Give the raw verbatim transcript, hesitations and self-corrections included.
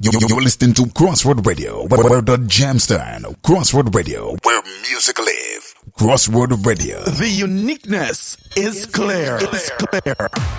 You- You're listening to Crossroad Radio, where, where the jam stand. Crossroad Radio, where music live. Crossroad Radio. The uniqueness is clear. It's clear.